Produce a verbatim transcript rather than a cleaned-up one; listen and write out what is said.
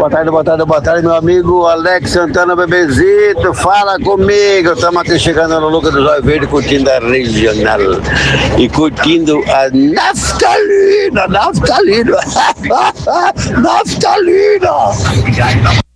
Boa tarde, boa tarde, boa tarde, meu amigo Alex Santana Bebezito, fala comigo. Estamos aqui chegando no Lucas do Zóio Verde, curtindo a regional e curtindo a naftalina, naftalina, naftalina.